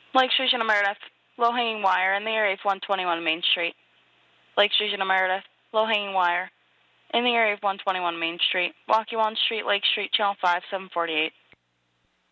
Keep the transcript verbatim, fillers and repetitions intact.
Lake Street and Meredith, low-hanging wire in the area of one twenty-one Main Street. Lake Street and Meredith, low-hanging wire in the area of one twenty-one Main Street. Walkie one Street, Lake Street, Channel five, seven forty-eight.